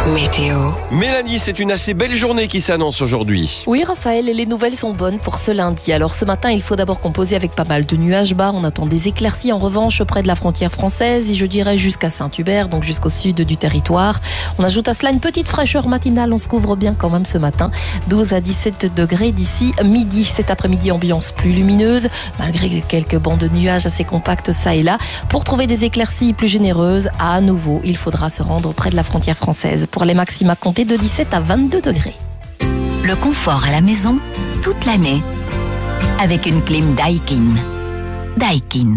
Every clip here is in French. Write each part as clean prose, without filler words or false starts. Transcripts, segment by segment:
Météo. Mélanie, c'est une assez belle journée qui s'annonce aujourd'hui. Oui, Raphaël, et les nouvelles sont bonnes pour ce lundi. Alors ce matin, il faut d'abord composer avec pas mal de nuages bas. On attend des éclaircies en revanche près de la frontière française et je dirais jusqu'à Saint-Hubert, donc jusqu'au sud du territoire. On ajoute à cela une petite fraîcheur matinale. On se couvre bien quand même ce matin. 12 à 17 degrés d'ici midi. Cet après-midi, ambiance plus lumineuse, malgré quelques bancs de nuages assez compacts ça et là. Pour trouver des éclaircies plus généreuses, à nouveau, il faudra se rendre près de la frontière française. Pour les maxima comptés de 17 à 22 degrés. Le confort à la maison, toute l'année. Avec une clim Daikin. Daikin.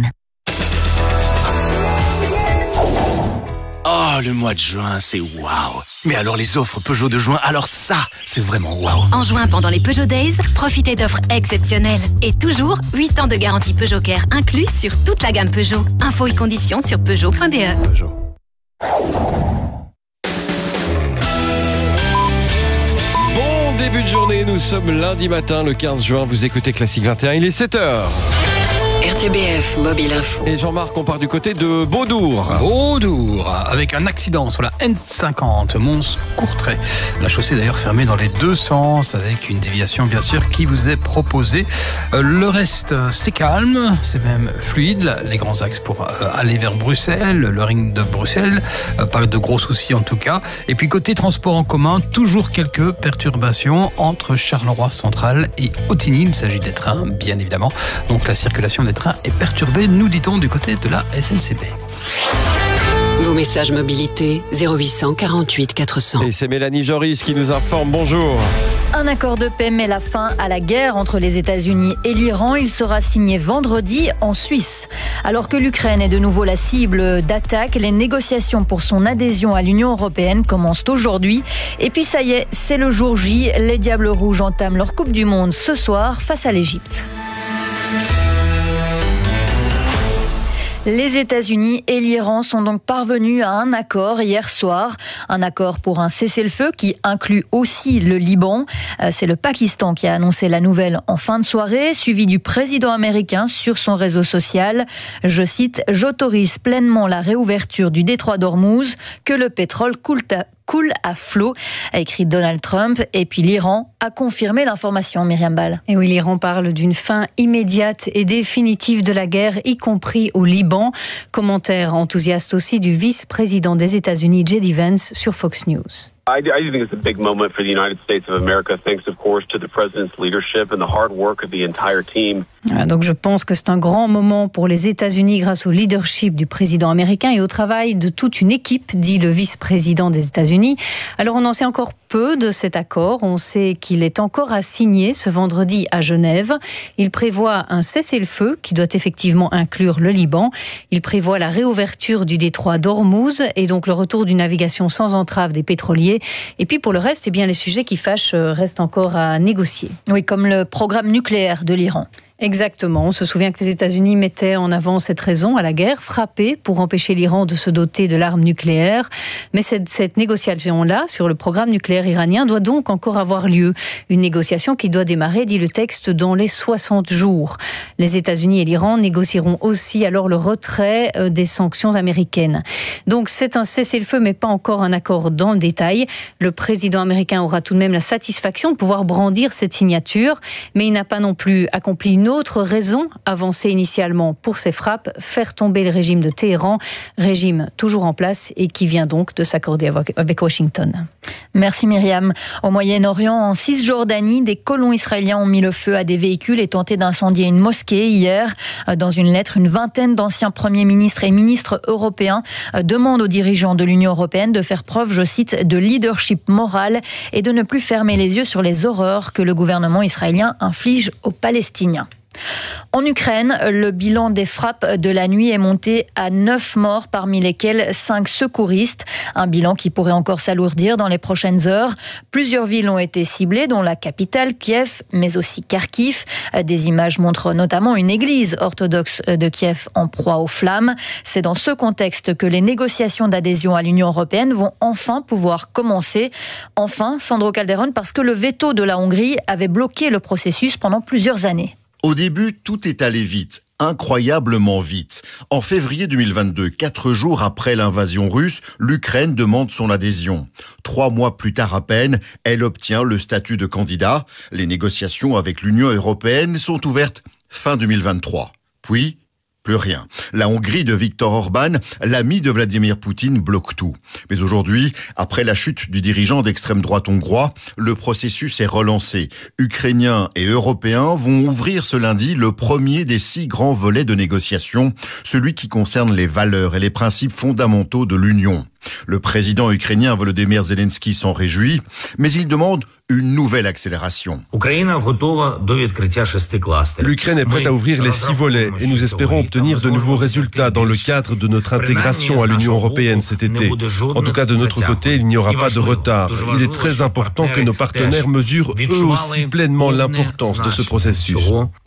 Oh, le mois de juin, c'est waouh. Mais alors les offres Peugeot de juin, alors ça, c'est vraiment waouh. En juin, pendant les Peugeot Days, profitez d'offres exceptionnelles. Et toujours, 8 ans de garantie Peugeot Care inclus sur toute la gamme Peugeot. Infos et conditions sur Peugeot.be. Peugeot. Début de journée, nous sommes lundi matin, le 15 juin. Vous écoutez Classique 21, il est 7h. RTBF Mobile Info. Et Jean-Marc, on part du côté de Beaudour. Beaudour, avec un accident sur la N50, Mons-Courtrai. La chaussée d'ailleurs fermée dans les deux sens, avec une déviation bien sûr qui vous est proposée. Le reste, c'est calme, c'est même fluide. Les grands axes pour aller vers Bruxelles, le ring de Bruxelles, pas de gros soucis en tout cas. Et puis côté transport en commun, toujours quelques perturbations entre Charleroi Central et Ottignies. Il s'agit des trains, bien évidemment. Donc la circulation des train est perturbé, nous dit-on, du côté de la SNCB. Vos messages mobilité 0800 48 400. Et c'est Mélanie Joris qui nous informe. Bonjour. Un accord de paix met la fin à la guerre entre les États-Unis et l'Iran. Il sera signé vendredi en Suisse. Alors que l'Ukraine est de nouveau la cible d'attaques, les négociations pour son adhésion à l'Union européenne commencent aujourd'hui. Et puis ça y est, c'est le jour J. Les Diables Rouges entament leur Coupe du Monde ce soir face à l'Égypte. Les États-Unis et l'Iran sont donc parvenus à un accord hier soir. Un accord pour un cessez-le-feu qui inclut aussi le Liban. C'est le Pakistan qui a annoncé la nouvelle en fin de soirée, suivi du président américain sur son réseau social. Je cite, « J'autorise pleinement la réouverture du détroit d'Ormuz, que le pétrole coule à flot », a écrit Donald Trump. Et puis l'Iran a confirmé l'information, Myriam Ball. Et oui, l'Iran parle d'une fin immédiate et définitive de la guerre, y compris au Liban. Commentaire enthousiaste aussi du vice-président des États-Unis, J.D. Vance, sur Fox News. I think it's a big moment for the United States of America, thanks of course to the President's leadership and the hard work of the entire team. Donc je pense que c'est un grand moment pour les États-Unis grâce au leadership du président américain et au travail de toute une équipe, dit le vice-président des États-Unis. Alors on en sait encore peu de cet accord. On sait qu'il est encore à signer ce vendredi à Genève. Il prévoit un cessez-le-feu qui doit effectivement inclure le Liban. Il prévoit la réouverture du détroit d'Ormuz et donc le retour d'une navigation sans entrave des pétroliers. Et puis pour le reste, eh bien, les sujets qui fâchent restent encore à négocier. Oui, comme le programme nucléaire de l'Iran. Exactement. On se souvient que les États-Unis mettaient en avant cette raison à la guerre, frapper pour empêcher l'Iran de se doter de l'arme nucléaire. Mais cette négociation-là, sur le programme nucléaire iranien, doit donc encore avoir lieu. Une négociation qui doit démarrer, dit le texte, dans les 60 jours. Les États-Unis et l'Iran négocieront aussi alors le retrait des sanctions américaines. Donc c'est un cessez-le-feu, mais pas encore un accord dans le détail. Le président américain aura tout de même la satisfaction de pouvoir brandir cette signature, mais il n'a pas non plus accompli une autre raison avancée initialement pour ces frappes, faire tomber le régime de Téhéran, régime toujours en place et qui vient donc de s'accorder avec Washington. Merci Myriam. Au Moyen-Orient, en Cisjordanie, des colons israéliens ont mis le feu à des véhicules et tenté d'incendier une mosquée hier. Dans une lettre, une vingtaine d'anciens premiers ministres et ministres européens demandent aux dirigeants de l'Union européenne de faire preuve, je cite, de leadership moral et de ne plus fermer les yeux sur les horreurs que le gouvernement israélien inflige aux Palestiniens. En Ukraine, le bilan des frappes de la nuit est monté à 9 morts, parmi lesquels 5 secouristes. Un bilan qui pourrait encore s'alourdir dans les prochaines heures. Plusieurs villes ont été ciblées, dont la capitale, Kiev, mais aussi Kharkiv. Des images montrent notamment une église orthodoxe de Kiev en proie aux flammes. C'est dans ce contexte que les négociations d'adhésion à l'Union européenne vont enfin pouvoir commencer. Enfin, Sandro Calderón, parce que le veto de la Hongrie avait bloqué le processus pendant plusieurs années. Au début, tout est allé vite. incroyablement vite. En février 2022, 4 jours après l'invasion russe, l'Ukraine demande son adhésion. 3 mois plus tard à peine, elle obtient le statut de candidat. Les négociations avec l'Union européenne sont ouvertes fin 2023. Puis, plus rien. La Hongrie de Viktor Orban, l'ami de Vladimir Poutine, bloque tout. Mais aujourd'hui, après la chute du dirigeant d'extrême droite hongrois, le processus est relancé. Ukrainiens et Européens vont ouvrir ce lundi le premier des 6 grands volets de négociation, celui qui concerne les valeurs et les principes fondamentaux de l'Union. Le président ukrainien Volodymyr Zelensky s'en réjouit, mais il demande une nouvelle accélération. L'Ukraine est prête à ouvrir les 6 volets et nous espérons obtenir de nouveaux résultats dans le cadre de notre intégration à l'Union européenne cet été. En tout cas, de notre côté, il n'y aura pas de retard. Il est très important que nos partenaires mesurent eux aussi pleinement l'importance de ce processus.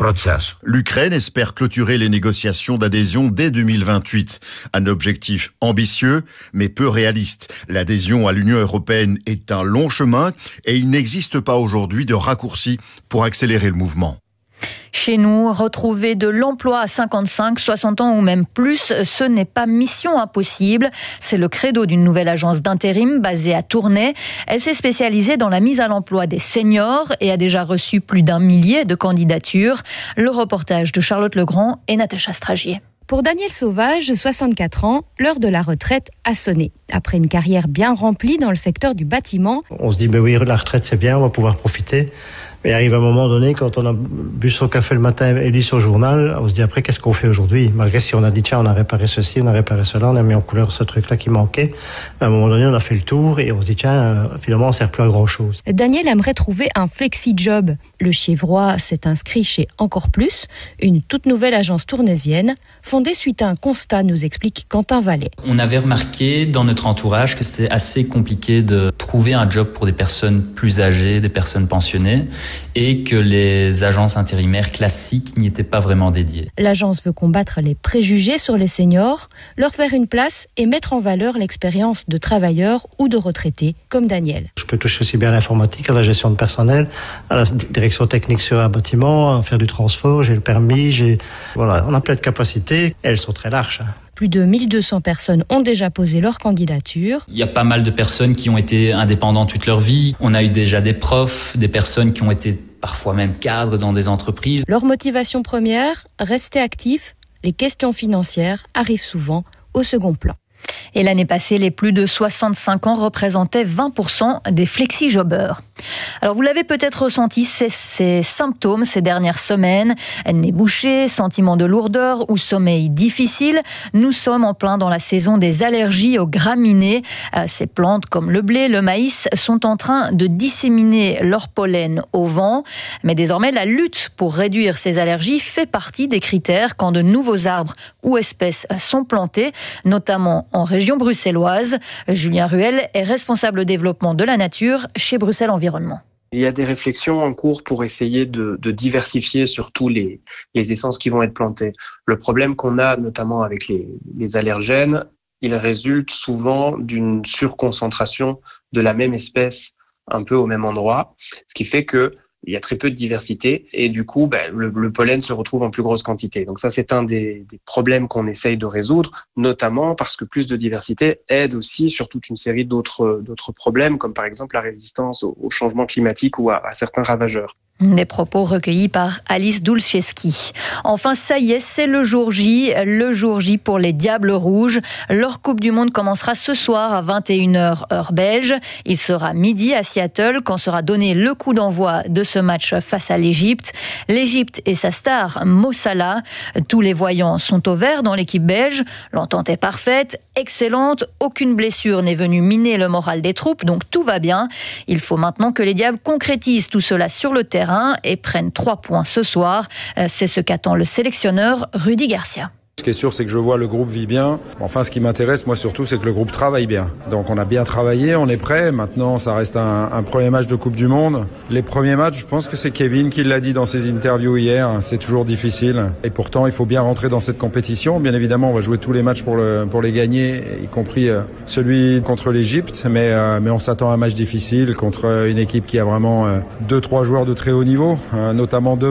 L'Ukraine espère clôturer les négociations d'adhésion dès 2028. Un objectif ambitieux, mais peu réaliste. L'adhésion à l'Union européenne est un long chemin et il n'existe pas aujourd'hui de raccourci pour accélérer le mouvement. Chez nous, retrouver de l'emploi à 55, 60 ans ou même plus, ce n'est pas mission impossible. C'est le credo d'une nouvelle agence d'intérim basée à Tournai. Elle s'est spécialisée dans la mise à l'emploi des seniors et a déjà reçu plus d'1 millier de candidatures. Le reportage de Charlotte Legrand et Natacha Stragier. Pour Daniel Sauvage, 64 ans, l'heure de la retraite a sonné. Après une carrière bien remplie dans le secteur du bâtiment, on se dit, oui, la retraite c'est bien, on va pouvoir profiter. Mais il arrive un moment donné, quand on a bu son café le matin et lu son journal, on se dit après, qu'est-ce qu'on fait aujourd'hui? Malgré si on a dit, tiens, on a réparé ceci, on a réparé cela, on a mis en couleur ce truc-là qui manquait. À un moment donné, on a fait le tour et on se dit, tiens, finalement, on ne sert plus à grand-chose. Daniel aimerait trouver un flexi-job. Le Chievrois s'est inscrit chez Encore Plus, une toute nouvelle agence tournaisienne, fondée suite à un constat, nous explique Quentin Vallet. On avait remarqué dans notre entourage que c'était assez compliqué de trouver un job pour des personnes plus âgées, des personnes pensionnées, et que les agences intérimaires classiques n'y étaient pas vraiment dédiées. L'agence veut combattre les préjugés sur les seniors, leur faire une place et mettre en valeur l'expérience de travailleurs ou de retraités comme Daniel. Je peux toucher aussi bien à l'informatique, à la gestion de personnel, à la direction technique sur un bâtiment, à faire du transport, j'ai le permis, voilà, on a plein de capacités, elles sont très larges. Plus de 1200 personnes ont déjà posé leur candidature. Il y a pas mal de personnes qui ont été indépendantes toute leur vie. On a eu déjà des profs, des personnes qui ont été parfois même cadres dans des entreprises. Leur motivation première, rester actifs. Les questions financières arrivent souvent au second plan. Et l'année passée, les plus de 65 ans représentaient 20% des flexi-jobbers. Alors vous l'avez peut-être ressenti, ces symptômes ces dernières semaines, nez bouché, sentiment de lourdeur ou sommeil difficile. Nous sommes en plein dans la saison des allergies aux graminées. Ces plantes comme le blé, le maïs sont en train de disséminer leur pollen au vent. Mais désormais, la lutte pour réduire ces allergies fait partie des critères quand de nouveaux arbres ou espèces sont plantés, notamment en région bruxelloise. Julien Ruel est responsable développement de la nature chez Bruxelles Environnement. Il y a des réflexions en cours pour essayer de diversifier surtout les essences qui vont être plantées. Le problème qu'on a notamment avec les allergènes, il résulte souvent d'une surconcentration de la même espèce un peu au même endroit, ce qui fait que il y a très peu de diversité et du coup, le pollen se retrouve en plus grosse quantité. Donc ça, c'est un des problèmes qu'on essaye de résoudre, notamment parce que plus de diversité aide aussi sur toute une série d'autres problèmes, comme par exemple la résistance au changement climatique ou à certains ravageurs. Des propos recueillis par Alice Dulczewski. Enfin, ça y est, c'est le jour J pour les Diables Rouges. Leur Coupe du Monde commencera ce soir à 21h heure belge. Il sera midi à Seattle quand sera donné le coup d'envoi de ce match face à l'Égypte. L'Égypte et sa star Mo Salah. Tous les voyants sont au vert dans l'équipe belge. L'entente est parfaite, excellente. Aucune blessure n'est venue miner le moral des troupes, donc tout va bien. Il faut maintenant que les Diables concrétisent tout cela sur le terrain et prennent 3 points ce soir. C'est ce qu'attend le sélectionneur Rudy Garcia. Ce qui est sûr, c'est que je vois le groupe vit bien. Enfin, ce qui m'intéresse, moi, surtout, c'est que le groupe travaille bien. Donc, on a bien travaillé, on est prêt. Maintenant, ça reste un premier match de Coupe du Monde. Les premiers matchs, je pense que c'est Kevin qui l'a dit dans ses interviews hier. C'est toujours difficile. Et pourtant, il faut bien rentrer dans cette compétition. Bien évidemment, on va jouer tous les matchs pour les gagner, y compris celui contre l'Égypte. Mais on s'attend à un match difficile contre une équipe qui a vraiment 2-3 joueurs de très haut niveau, notamment devant.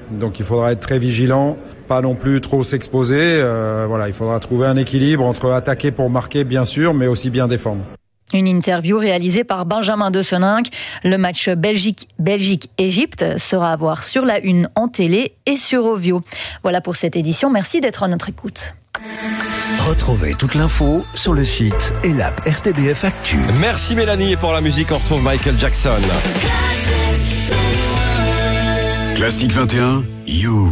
Donc il faudra être très vigilant, pas non plus trop s'exposer. Voilà, il faudra trouver un équilibre entre attaquer pour marquer, bien sûr, mais aussi bien défendre. Une interview réalisée par Benjamin De Soninck. Le match Belgique-Égypte sera à voir sur la Une en télé et sur Ovio. Voilà pour cette édition. Merci d'être à notre écoute. Retrouvez toute l'info sur le site et l'app RTBF Actu. Merci Mélanie, et pour la musique, on retrouve Michael Jackson. Classique 21, You.